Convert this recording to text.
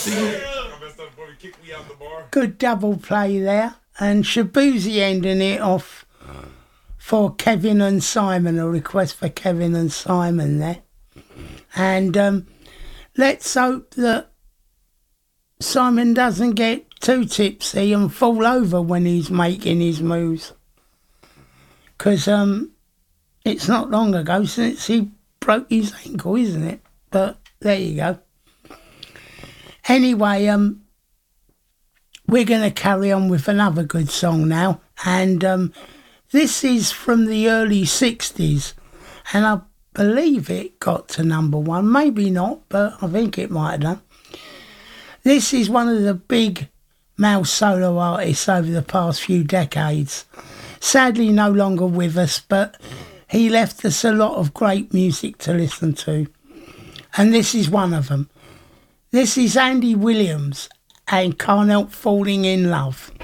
Good double play there. And Shabuzi ending it off for Kevin and Simon, a request for Kevin and Simon there. And let's hope that Simon doesn't get too tipsy and fall over when he's making his moves. Because it's not long ago since he broke his ankle, isn't it? But there you go. Anyway, we're going to carry on with another good song now. And this is from the early 60s. And I believe it got to number one. Maybe not, but I think it might have done. This is one of the big male solo artists over the past few decades. Sadly no longer with us, but he left us a lot of great music to listen to. And this is one of them. This is Andy Williams and Can't Help Falling in Love.